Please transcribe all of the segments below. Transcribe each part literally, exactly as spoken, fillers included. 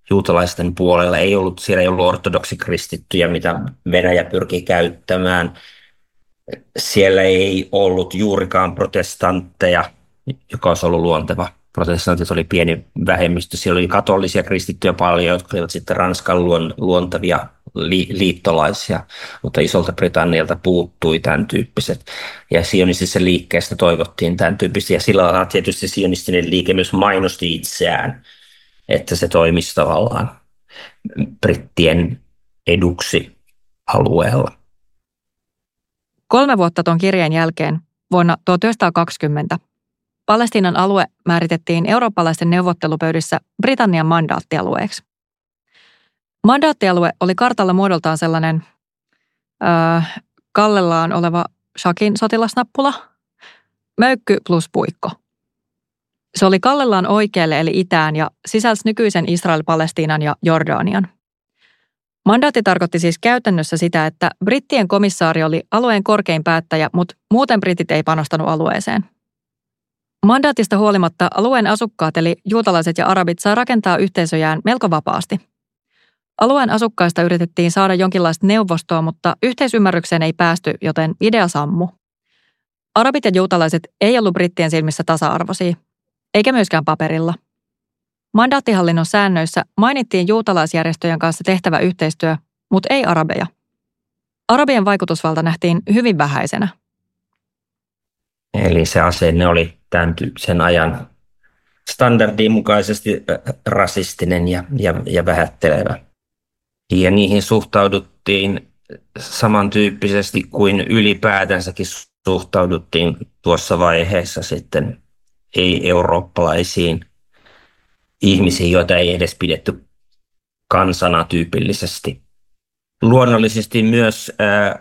juutalaisten puolella. Ei ollut, siellä ei ollut ortodoksikristittyjä, mitä Venäjä pyrki käyttämään. Siellä ei ollut juurikaan protestantteja, joka olisi ollut luonteva. Protestantit oli pieni vähemmistö. Siellä oli katolisia kristittyjä paljon, jotka olivat sitten Ranskan luontavia liittolaisia, mutta Isolta Britannialta puuttui tämän tyyppiset. Ja sionistisessa liikkeestä toivottiin tämän tyyppisiä. Ja sillä lailla tietysti sionistinen liike myös mainosti itseään, että se toimisi tavallaan brittien eduksi alueella. Kolme vuotta tuon kirjeen jälkeen, vuonna tuhatyhdeksänsataakaksikymmentä, Palestiinan alue määritettiin eurooppalaisten neuvottelupöydissä Britannian mandaattialueeksi. Mandaattialue oli kartalla muodoltaan sellainen öö, kallellaan oleva shakin sotilasnappula, möykky plus puikko. Se oli kallellaan oikealle eli itään ja sisälsi nykyisen Israel, Palestiinan ja Jordanian. Mandaatti tarkoitti siis käytännössä sitä, että brittien komissaari oli alueen korkein päättäjä, mutta muuten britit ei panostanut alueeseen. Mandaatista huolimatta alueen asukkaat eli juutalaiset ja arabit saa rakentaa yhteisöjään melko vapaasti. Alueen asukkaista yritettiin saada jonkinlaista neuvostoa, mutta yhteisymmärrykseen ei päästy, joten idea sammu. Arabit ja juutalaiset ei ollut brittien silmissä tasa-arvoisia, eikä myöskään paperilla. Mandaattihallinnon säännöissä mainittiin juutalaisjärjestöjen kanssa tehtävä yhteistyö, mutta ei arabeja. Arabien vaikutusvalta nähtiin hyvin vähäisenä. Eli se asenne oli tämän sen ajan standardin mukaisesti rasistinen ja, ja, ja vähättelevä. Ja niihin suhtauduttiin samantyyppisesti kuin ylipäätänsäkin suhtauduttiin tuossa vaiheessa sitten ei-eurooppalaisiin ihmisiin, joita ei edes pidetty kansana tyypillisesti. Luonnollisesti myös ää,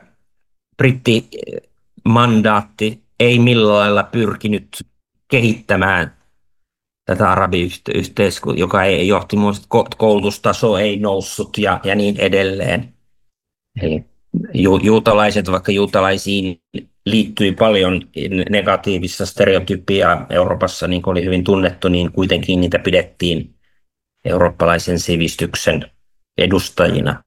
brittimandaatti ei millään lailla pyrkinyt kehittämään tätä arabiyhteiskuntaa, joka ei johti muun muassa koulutustaso ei noussut ja, ja niin edelleen. Eli ju, juutalaiset, vaikka juutalaisiin liittyi paljon negatiivista stereotypiaa Euroopassa, niin kuin oli hyvin tunnettu, niin kuitenkin niitä pidettiin eurooppalaisen sivistyksen edustajina.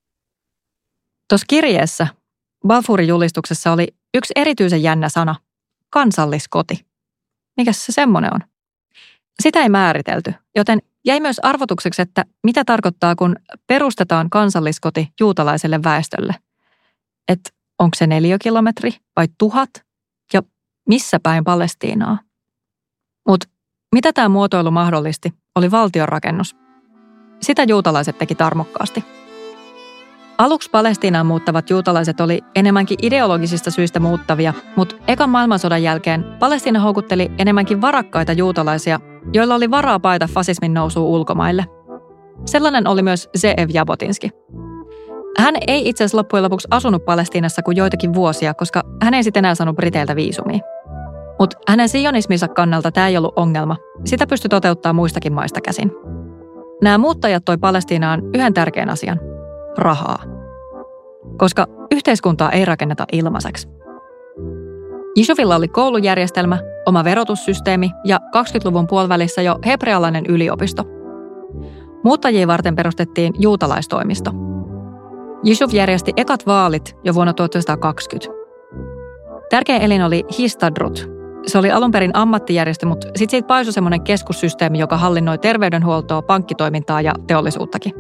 Tuossa kirjeessä, Balfourin julistuksessa oli yksi erityisen jännä sana, kansalliskoti. Mikäs se semmoinen on? Sitä ei määritelty, joten jäi myös arvotukseksi, että mitä tarkoittaa, kun perustetaan kansalliskoti juutalaiselle väestölle. Että onko se neliökilometri vai tuhat ja missä päin Palestiinaa? Mutta mitä tämä muotoilu mahdollisti, oli valtionrakennus. Sitä juutalaiset teki tarmokkaasti. Aluksi Palestiinaan muuttavat juutalaiset oli enemmänkin ideologisista syistä muuttavia, mutta ekan maailmansodan jälkeen Palestiina houkutteli enemmänkin varakkaita juutalaisia, joilla oli varaa paeta fasismin nousuun ulkomaille. Sellainen oli myös Ze'ev Jabotinski. Hän ei itse asiassa loppujen lopuksi asunut Palestiinassa kuin joitakin vuosia, koska hän ei sitten enää saanut Briteiltä viisumia. Mutta hänen sionisminsa kannalta tämä ei ollut ongelma. Sitä pystyi toteuttamaan muistakin maista käsin. Nämä muuttajat toi Palestiinaan yhden tärkeän asian. Rahaa. Koska yhteiskuntaa ei rakenneta ilmaiseksi. Yishuvilla oli koulujärjestelmä, oma verotussysteemi ja kaksikymmentäluvun puolivälissä jo hebrealainen yliopisto. Muuttajia varten perustettiin juutalaistoimisto. Yishuv järjesti ekat vaalit jo vuonna tuhatyhdeksänsataakaksikymmentä. Tärkein elin oli Histadrut. Se oli alun perin ammattijärjestö, mutta sitten siitä paisui semmoinen keskussysteemi, joka hallinnoi terveydenhuoltoa, pankkitoimintaa ja teollisuuttakin.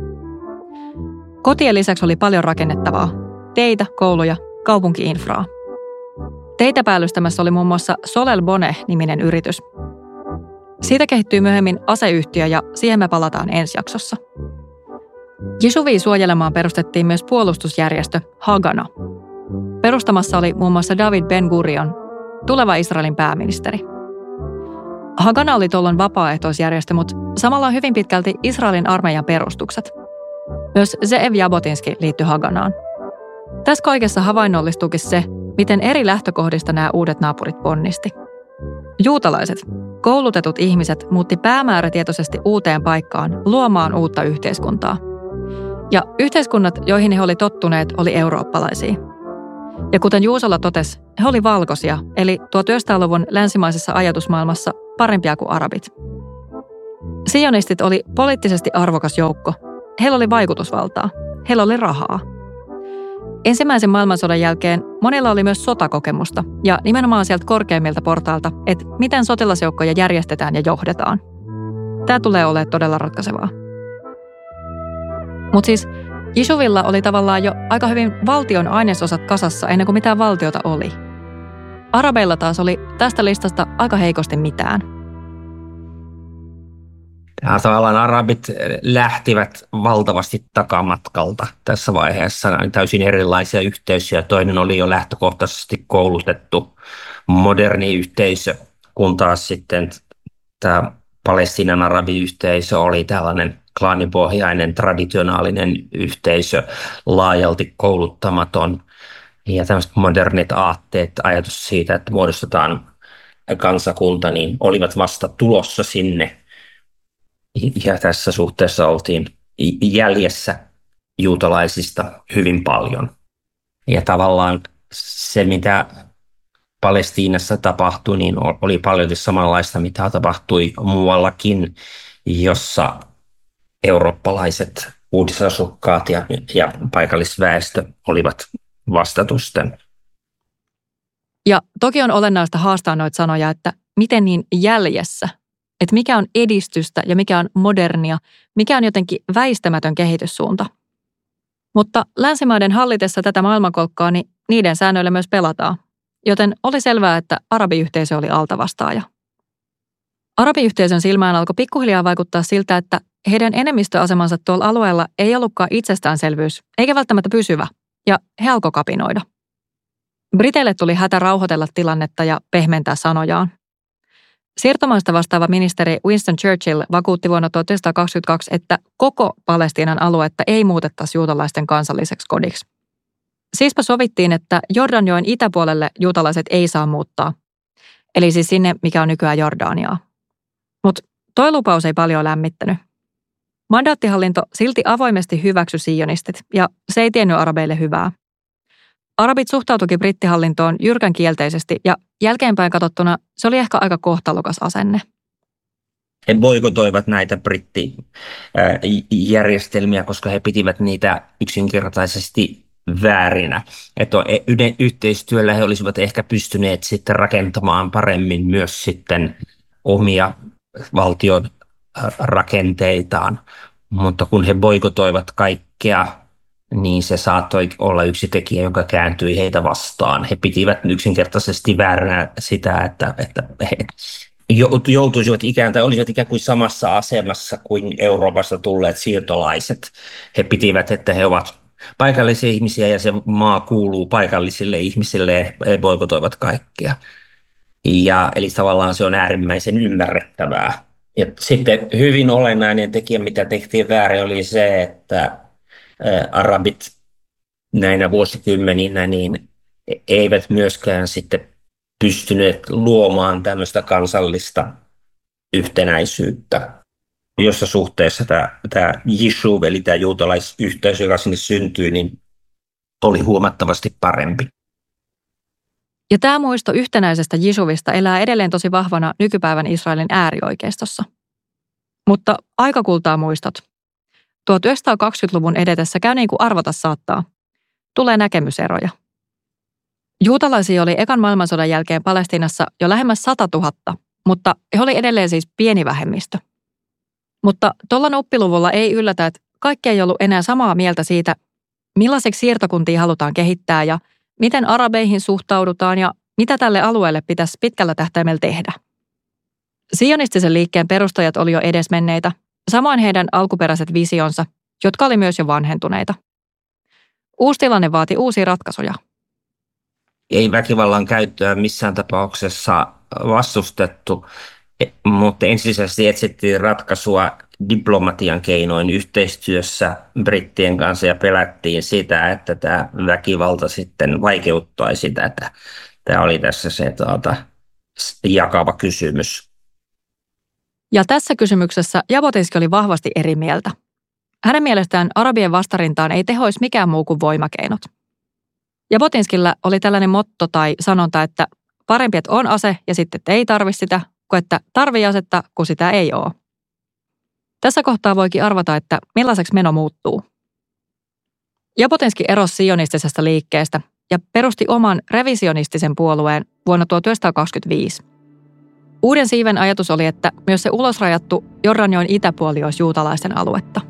Kotien lisäksi oli paljon rakennettavaa. Teitä, kouluja, kaupunki-infraa. Teitä päällystämässä oli muun muassa Solel Boneh-niminen yritys. Siitä kehittyy myöhemmin aseyhtiö ja siihen me palataan ensi jaksossa. Yishuvia suojelemaan perustettiin myös puolustusjärjestö Hagana. Perustamassa oli muun muassa David Ben-Gurion, tuleva Israelin pääministeri. Hagana oli tuolloin vapaaehtoisjärjestö, mutta samalla hyvin pitkälti Israelin armeijan perustukset. Myös Ze'ev Jabotinski liittyi Haganaan. Tässä kaikessa havainnollistuukin se, miten eri lähtökohdista nämä uudet naapurit ponnisti. Juutalaiset, koulutetut ihmiset, muutti päämäärätietoisesti uuteen paikkaan luomaan uutta yhteiskuntaa. Ja yhteiskunnat, joihin he oli tottuneet, oli eurooppalaisia. Ja kuten Juusola totesi, he oli valkoisia, eli tuhatyhdeksänsataaluvun länsimaisessa ajatusmaailmassa parempia kuin arabit. Sionistit oli poliittisesti arvokas joukko. Heillä oli vaikutusvaltaa. Heillä oli rahaa. Ensimmäisen maailmansodan jälkeen monilla oli myös sotakokemusta ja nimenomaan sieltä korkeimmilta portailta, että miten sotilasjoukkoja järjestetään ja johdetaan. Tämä tulee olemaan todella ratkaisevaa. Mutta siis Yishuvilla oli tavallaan jo aika hyvin valtion ainesosat kasassa ennen kuin mitään valtiota oli. Arabeilla taas oli tästä listasta aika heikosti mitään. Ja tavallaan arabit lähtivät valtavasti takamatkalta tässä vaiheessa. Täysin erilaisia yhteisöjä. Toinen oli jo lähtökohtaisesti koulutettu moderni yhteisö, kun taas sitten tämä Palestiinan arabiyhteisö oli tällainen klaanipohjainen, traditionaalinen yhteisö, laajalti kouluttamaton. Ja tämmöiset modernit aatteet, ajatus siitä, että muodostetaan kansakunta, niin olivat vasta tulossa sinne. Ja tässä suhteessa oltiin jäljessä juutalaisista hyvin paljon. Ja tavallaan se, mitä Palestiinassa tapahtui, niin oli paljon samanlaista, mitä tapahtui muuallakin, jossa eurooppalaiset uudisasukkaat ja, ja paikallisväestö olivat vastatusten. Ja toki on olennaista haastaa noita sanoja, että miten niin jäljessä, että mikä on edistystä ja mikä on modernia, mikä on jotenkin väistämätön kehityssuunta. Mutta länsimaiden hallitessa tätä maailmankolkkaa, niin niiden säännöillä myös pelataan. Joten oli selvää, että arabiyhteisö oli altavastaaja. Arabiyhteisön silmään alkoi pikkuhiljaa vaikuttaa siltä, että heidän enemmistöasemansa tuolla alueella ei ollutkaan itsestäänselvyys, eikä välttämättä pysyvä, ja he alkoi kapinoida. Briteille tuli hätä rauhoitella tilannetta ja pehmentää sanojaan. Siirtomaista vastaava ministeri Winston Churchill vakuutti vuonna tuhatyhdeksänsataakaksikymmentäkaksi, että koko Palestiinan aluetta ei muutettaisi juutalaisten kansalliseksi kodiksi. Siispä sovittiin, että Jordanjoen itäpuolelle juutalaiset ei saa muuttaa, eli siis sinne, mikä on nykyään Jordaniaa. Mutta toi lupaus ei paljon lämmittänyt. Mandaattihallinto silti avoimesti hyväksyi sionistit, ja se ei tiennyt arabeille hyvää. Arabit suhtautuikin brittihallintoon jyrkän kielteisesti, ja jälkeenpäin katsottuna se oli ehkä aika kohtalokas asenne. He boikotoivat näitä brittijärjestelmiä, koska he pitivät niitä yksinkertaisesti väärinä. Että yhteistyöllä he olisivat ehkä pystyneet sitten rakentamaan paremmin myös sitten omia valtion rakenteitaan, mutta kun he boikotoivat kaikkea, niin se saattoi olla yksi tekijä, joka kääntyi heitä vastaan. He pitivät yksinkertaisesti vääränä sitä, että, että he joutuisivat ikään tai olisivat ikään kuin samassa asemassa kuin Euroopasta tulleet siirtolaiset. He pitivät, että he ovat paikallisia ihmisiä ja se maa kuuluu paikallisille ihmisille ja he boikotoivat kaikkea. Ja, eli tavallaan se on äärimmäisen ymmärrettävää. Ja sitten hyvin olennainen tekijä, mitä tehtiin väärin, oli se, että arabit näinä vuosikymmeninä niin eivät myöskään sitten pystyneet luomaan tämmöistä kansallista yhtenäisyyttä, jossa suhteessa tämä, tämä Yishuv, eli tämä juutalaisyhteisö, joka sinne syntyi, niin oli huomattavasti parempi. Ja tämä muisto yhtenäisestä Yishuvista elää edelleen tosi vahvana nykypäivän Israelin äärioikeistossa. Mutta aika kultaa muistot. tuhatyhdeksänsataakaksikymmentäluvun edetessä käy niin kuin arvata saattaa. Tulee näkemyseroja. Juutalaisia oli ekan maailmansodan jälkeen Palestiinassa jo lähemmäs sata tuhatta, mutta he oli edelleen siis pieni vähemmistö. Mutta tuolla nuppiluvulla ei yllätä, että kaikki ei ollut enää samaa mieltä siitä, millaiseksi siirtokuntia halutaan kehittää ja miten arabeihin suhtaudutaan ja mitä tälle alueelle pitäisi pitkällä tähtäimellä tehdä. Sionistisen liikkeen perustajat oli jo edesmenneitä, samoin heidän alkuperäiset visionsa, jotka oli myös jo vanhentuneita. Uusi tilanne vaati uusia ratkaisuja. Ei väkivallan käyttöä missään tapauksessa vastustettu, mutta ensisijaisesti etsittiin ratkaisua diplomatian keinoin yhteistyössä brittien kanssa ja pelättiin sitä, että tämä väkivalta sitten vaikeuttaisi tätä. Tämä oli tässä se tuota, jakava kysymys. Ja tässä kysymyksessä Jabotinsky oli vahvasti eri mieltä. Hänen mielestään arabien vastarintaan ei tehoisi mikään muu kuin voimakeinot. Jabotinskilla oli tällainen motto tai sanonta, että parempi, että on ase ja sitten ei tarvitse sitä, kuin että tarvii asetta, kun sitä ei ole. Tässä kohtaa voikin arvata, että millaiseksi meno muuttuu. Jabotinsky erosi sionistisesta liikkeestä ja perusti oman revisionistisen puolueen vuonna tuhatyhdeksänsataakaksikymmentäviisi. Uuden siiven ajatus oli, että myös se ulosrajattu Jordanjoen itäpuoli olisi juutalaisten aluetta.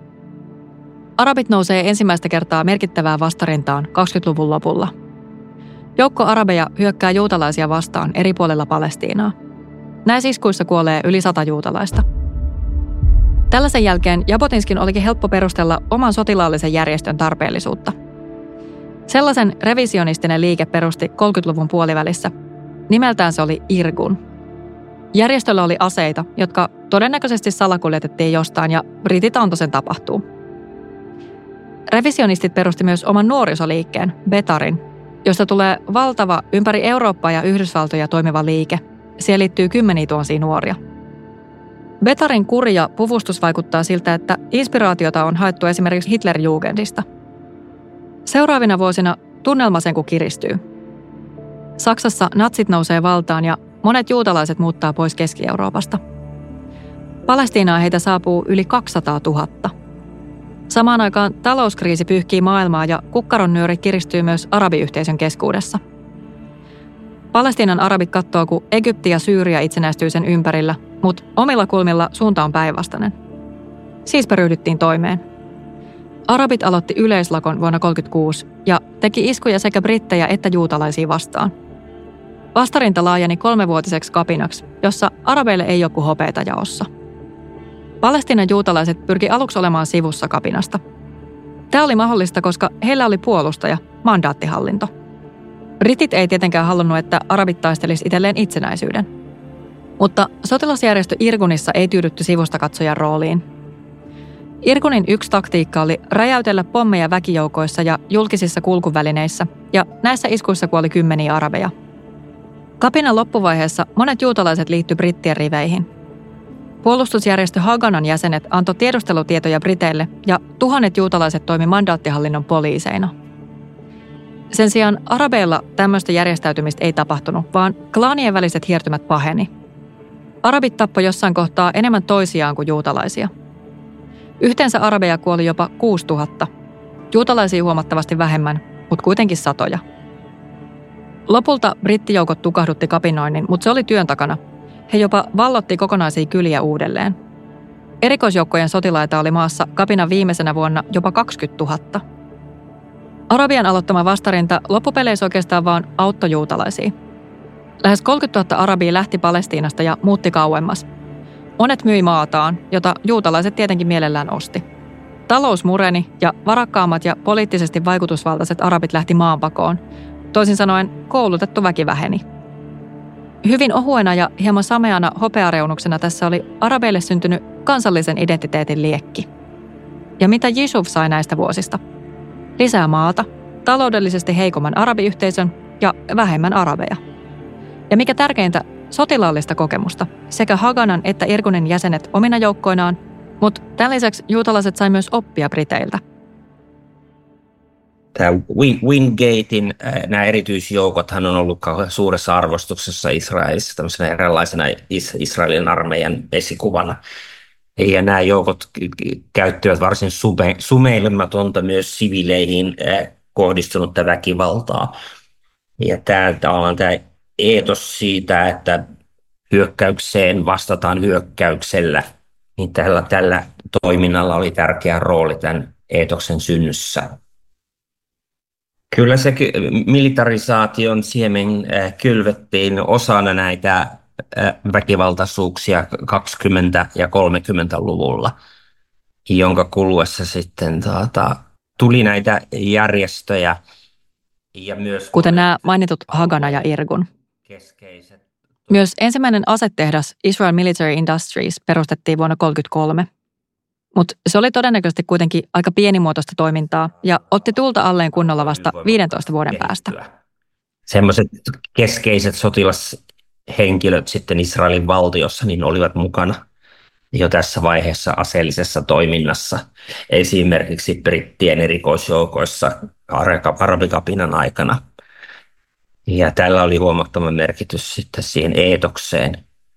Arabit nousee ensimmäistä kertaa merkittävää vastarintaan kaksikymmentäluvun lopulla. Joukko arabeja hyökkää juutalaisia vastaan eri puolilla Palestiinaa. Näissä iskuissa kuolee yli sata juutalaista. Tällaisen jälkeen Jabotinskyn olikin helppo perustella oman sotilaallisen järjestön tarpeellisuutta. Sellaisen revisionistinen liike perusti kolmekymmentäluvun puolivälissä. Nimeltään se oli Irgun. Järjestöllä oli aseita, jotka todennäköisesti salakuljetettiin jostain ja britit antoi sen tapahtuu. Revisionistit perusti myös oman nuorisoliikkeen, Betarin, josta tulee valtava ympäri Eurooppaa ja Yhdysvaltoja toimiva liike. Siihen liittyy kymmeniä tuhansia nuoria. Betarin kuri ja puvustus vaikuttaa siltä, että inspiraatiota on haettu esimerkiksi Hitlerjugendista. Seuraavina vuosina tunnelma sen kun kiristyy. Saksassa natsit nousee valtaan ja monet juutalaiset muuttaa pois Keski-Euroopasta. Palestiinaan heitä saapuu yli kaksisataatuhatta. Samaan aikaan talouskriisi pyyhkii maailmaa ja kukkaron nyöri kiristyy myös arabiyhteisön keskuudessa. Palestiinan arabit katsoo, kun Egypti ja Syyria itsenäistyy sen ympärillä, mutta omilla kulmilla suunta on päinvastainen. Siispä ryhdyttiin toimeen. Arabit aloitti yleislakon vuonna tuhatyhdeksänsataakolmekymmentäkuusi ja teki iskuja sekä brittejä että juutalaisia vastaan. Vastarinta laajeni kolmevuotiseksi kapinaksi, jossa arabeille ei joku hopeita jaossa. Palestiinan juutalaiset pyrki aluksi olemaan sivussa kapinasta. Tämä oli mahdollista, koska heillä oli puolustaja, mandaattihallinto. Britit ei tietenkään halunnut, että arabit taistelisi itselleen itsenäisyyden. Mutta sotilasjärjestö Irgunissa ei tyydytty sivusta katsojan rooliin. Irgunin yksi taktiikka oli räjäytellä pommeja väkijoukoissa ja julkisissa kulkuvälineissä, ja näissä iskuissa kuoli kymmeniä arabeja. Kapinan loppuvaiheessa monet juutalaiset liittyi brittien riveihin. Puolustusjärjestö Haganan jäsenet antoi tiedustelutietoja briteille ja tuhannet juutalaiset toimi mandaattihallinnon poliiseina. Sen sijaan arabeilla tämmöistä järjestäytymistä ei tapahtunut, vaan klaanien väliset hiertymät paheni. Arabit tappoi jossain kohtaa enemmän toisiaan kuin juutalaisia. Yhteensä arabeja kuoli jopa kuusituhatta. Juutalaisia huomattavasti vähemmän, mutta kuitenkin satoja. Lopulta brittijoukot tukahdutti kapinoinnin, mutta se oli työn takana. He jopa vallotti kokonaisia kyliä uudelleen. Erikoisjoukkojen sotilaita oli maassa kapinan viimeisenä vuonna jopa kaksikymmentätuhatta. Arabian aloittama vastarinta loppupeleissä oikeastaan vaan auttoi juutalaisia. Lähes kolmekymmentätuhatta arabia lähti Palestiinasta ja muutti kauemmas. Monet myi maataan, jota juutalaiset tietenkin mielellään osti. Talous mureni ja varakkaammat ja poliittisesti vaikutusvaltaiset arabit lähti maanpakoon. Toisin sanoen koulutettu väki väheni. Hyvin ohuena ja hieman sameana hopeareunuksena tässä oli arabeille syntynyt kansallisen identiteetin liekki. Ja mitä Yishuv sai näistä vuosista? Lisää maata, taloudellisesti heikomman arabiyhteisön ja vähemmän arabeja. Ja mikä tärkeintä, sotilaallista kokemusta, sekä Haganan että Irgunin jäsenet omina joukkoinaan, mutta tämän lisäksi juutalaiset sai myös oppia briteiltä. Tämä Wingatein nämä erityisjoukothan on ollut suuressa arvostuksessa Israelissa tämmöisenä erilaisena Israelin armeijan esikuvana. Ja nämä joukot käyttivät varsin sumeilematonta myös siviileihin kohdistunutta väkivaltaa. Ja tämä on tämä eetos siitä, että hyökkäykseen vastataan hyökkäyksellä, niin tällä, tällä toiminnalla oli tärkeä rooli tämän eetoksen synnyssä. Kyllä se militarisaation siemen kylvettiin osana näitä väkivaltaisuuksia kaksikymmentä- ja kolmekymmentäluvulla, jonka kuluessa sitten tuota, tuli näitä järjestöjä. Ja myös kuten nämä mainitut Hagana ja Irgun. Keskeiset. Myös ensimmäinen asetehdas Israel Military Industries perustettiin vuonna tuhatyhdeksänsataakolmekymmentäkolme. Mutta se oli todennäköisesti kuitenkin aika pienimuotoista toimintaa ja otti tulta alleen kunnolla vasta viidentoista vuoden päästä. Sellaiset keskeiset sotilashenkilöt sitten Israelin valtiossa niin olivat mukana jo tässä vaiheessa aseellisessa toiminnassa. Esimerkiksi brittien erikoisjoukoissa arabikapinan aikana. Ja tällä oli huomattava merkitys sitten siihen eetokseen.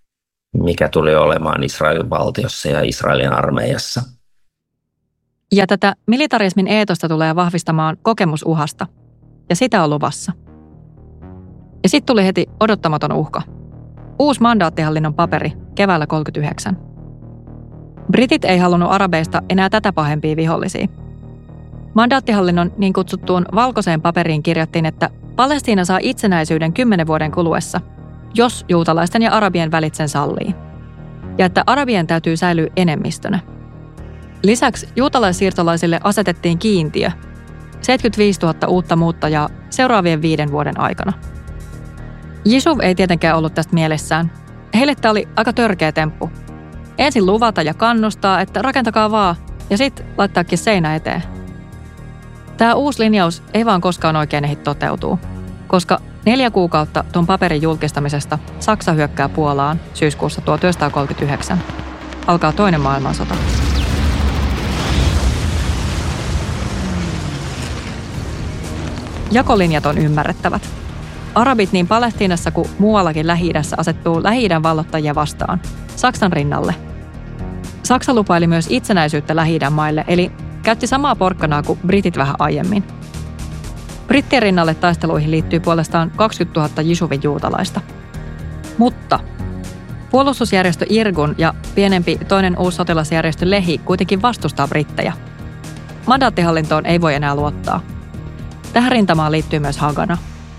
mikä tuli olemaan Israelin valtiossa ja Israelin armeijassa. Ja tätä militarismin eetosta tulee vahvistamaan kokemus uhasta, ja sitä on luvassa. Ja sitten tuli heti odottamaton uhka. Uusi mandaattihallinnon paperi keväällä kolmekymmentäyhdeksän. Britit ei halunnut arabeista enää tätä pahempia vihollisia. Mandaattihallinnon niin kutsuttuun valkoiseen paperiin kirjattiin, että Palestiina saa itsenäisyyden kymmenen vuoden kuluessa, jos juutalaisten ja arabien välit sen sallii. Ja että arabien täytyy säilyä enemmistönä. Lisäksi juutalaissiirtolaisille asetettiin kiintiö, seitsemänkymmentäviisituhatta uutta muuttajaa seuraavien viiden vuoden aikana. Yishuv ei tietenkään ollut tästä mielessään. Heille tämä oli aika törkeä temppu. Ensin luvata ja kannustaa, että rakentakaa vaan, ja sitten laittaakin seinä eteen. Tämä uusi linjaus ei vaan koskaan oikein ehdi toteutuu, koska neljä kuukautta tuon paperin julkistamisesta Saksa hyökkää Puolaan syyskuussa tuhatyhdeksänsataakolmekymmentäyhdeksän. Alkaa toinen maailmansota. Jakolinjat on ymmärrettävät. Arabit niin Palestiinassa kuin muuallakin Lähi-idässä asettuu Lähi-idän vallottajia vastaan, Saksan rinnalle. Saksa lupaili myös itsenäisyyttä Lähi-idän maille, eli käytti samaa porkkanaa kuin britit vähän aiemmin. Brittien rinnalle taisteluihin liittyy puolestaan kaksikymmentätuhatta Yishuvin juutalaista. Mutta puolustusjärjestö Irgun ja pienempi toinen uusi sotilasjärjestö Lehi kuitenkin vastustaa brittejä. Mandaattihallintoon ei voi enää luottaa. Tähän rintamaan liittyy myös Hagana.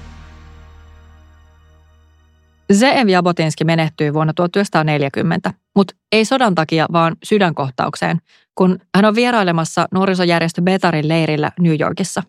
Zeev Jabotinski menehtyy vuonna tuhatyhdeksänsataaneljäkymmentä, mutta ei sodan takia, vaan sydänkohtaukseen, kun hän on vierailemassa nuorisojärjestö Betarin leirillä New Yorkissa.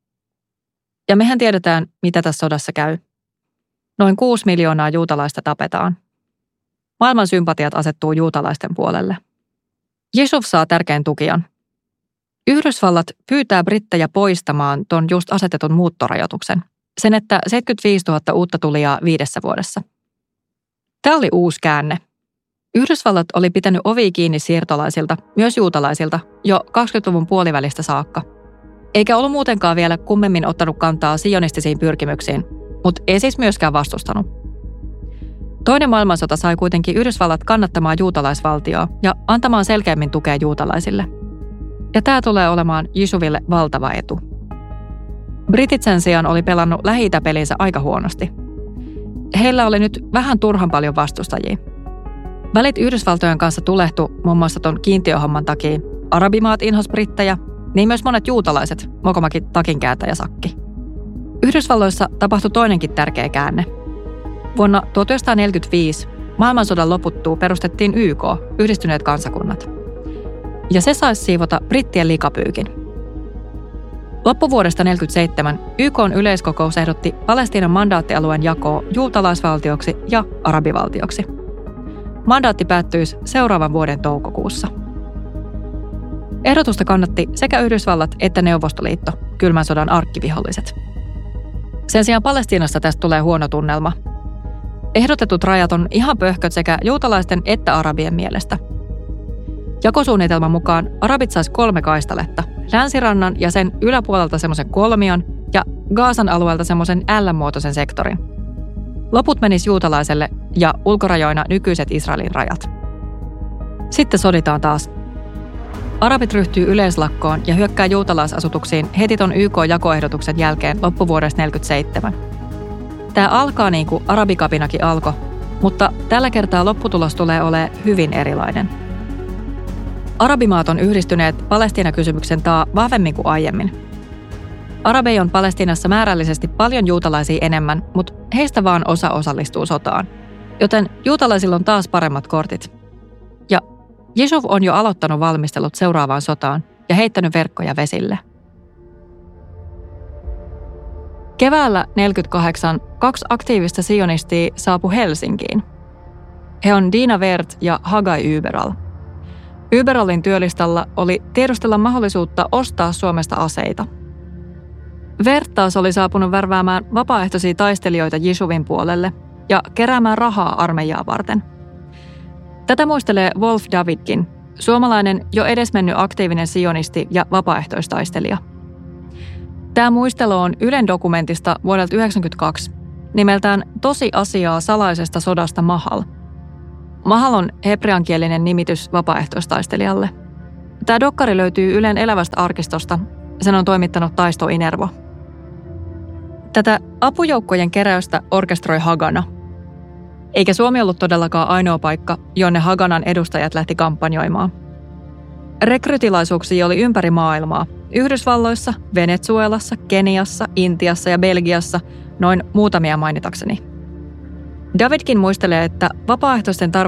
Ja mehän tiedetään, mitä tässä sodassa käy. Noin kuusi miljoonaa juutalaista tapetaan. Maailman sympatiat asettuu juutalaisten puolelle. Yishuv saa tärkeän tukijan. Yhdysvallat pyytää brittejä poistamaan ton just asetetun muuttorajoituksen. Sen, että seitsemänkymmentäviisituhatta uutta tulijaa viidessä vuodessa. Tämä oli uusi käänne. Yhdysvallat oli pitänyt ovi kiinni siirtolaisilta, myös juutalaisilta, jo kaksikymmentäluvun puolivälistä saakka. Eikä ollut muutenkaan vielä kummemmin ottanut kantaa sionistisiin pyrkimyksiin, mutta ei siis myöskään vastustanut. Toinen maailmansota sai kuitenkin Yhdysvallat kannattamaan juutalaisvaltioa ja antamaan selkeämmin tukea juutalaisille. Ja tämä tulee olemaan Yishuville valtava etu. Britit sen sijaan oli pelannut Lähi-itä-pelinsä aika huonosti. Heillä oli nyt vähän turhan paljon vastustajia. Välit Yhdysvaltojen kanssa tulehtu muun muassa ton kiintiöhomman takia. Arabimaat inhos brittejä, niin myös monet juutalaiset, mokomakin takinkääntäjäsakki. Yhdysvalloissa tapahtui toinenkin tärkeä käänne. Vuonna tuhatyhdeksänsataaneljäkymmentäviisi maailmansodan loputtua perustettiin Y K, Yhdistyneet kansakunnat. Ja se saisi siivota brittien likapyykin. Loppuvuodesta tuhatyhdeksänsataaneljäkymmentäseitsemän Y K:n yleiskokous ehdotti Palestiinan mandaattialueen jakoa juutalaisvaltioksi ja arabivaltioksi. Mandaatti päättyisi seuraavan vuoden toukokuussa. Ehdotusta kannatti sekä Yhdysvallat että Neuvostoliitto, kylmän sodan arkkiviholliset. Sen sijaan Palestiinassa tästä tulee huono tunnelma. Ehdotetut rajat on ihan pöhköt sekä juutalaisten että arabien mielestä. Jakosuunnitelman mukaan arabit sais kolme kaistaletta, länsirannan ja sen yläpuolelta semmoisen kolmion ja Gaasan alueelta semmoisen L-muotoisen sektorin. Loput menis juutalaiselle ja ulkorajoina nykyiset Israelin rajat. Sitten soditaan taas. Arabit ryhtyy yleislakkoon ja hyökkää juutalaisasutuksiin heti ton Y K-jakoehdotuksen jälkeen loppuvuodesta tuhatyhdeksänsataaneljäkymmentäseitsemän. Tämä alkaa niin kuin arabikapinakin alkoi, mutta tällä kertaa lopputulos tulee olemaan hyvin erilainen. Arabimaat on yhdistyneet Palestiina-kysymyksen taa vahvemmin kuin aiemmin. Arabeja on Palestiinassa määrällisesti paljon juutalaisia enemmän, mutta heistä vaan osa osallistuu sotaan. Joten juutalaisilla on taas paremmat kortit. Ja Yishuv on jo aloittanut valmistelut seuraavaan sotaan ja heittänyt verkkoja vesille. Keväällä tuhatyhdeksänsataaneljäkymmentäkahdeksan kaksi aktiivista sionistia saapui Helsinkiin. He on Dina Wert ja Hagai Uberal. Uberalin työlistalla oli tiedustella mahdollisuutta ostaa Suomesta aseita. Wert taas oli saapunut värväämään vapaaehtoisia taistelijoita Yishuvin puolelle ja keräämään rahaa armeijaa varten. Tätä muistelee Wolf Davidkin, suomalainen jo edesmennyt aktiivinen sionisti ja vapaaehtoistaistelija. Tämä muistelu on Ylen dokumentista vuodelta yhdeksänkymmentäkaksi, nimeltään Tosi asiaa salaisesta sodasta Mahal. Mahal on hebreankielinen nimitys vapaaehtoistaistelijalle. Tämä dokkari löytyy Ylen Elävästä arkistosta. Sen on toimittanut Taisto Inervo. Tätä apujoukkojen keräystä orkestroi Hagana. Eikä Suomi ollut todellakaan ainoa paikka, jonne Haganan edustajat lähti kampanjoimaan. Rekrytilaisuuksia oli ympäri maailmaa. Yhdysvalloissa, Venezuelassa, Keniassa, Intiassa ja Belgiassa, noin muutamia mainitakseni. Davidkin muistelee, että vapaaehtoisten tarve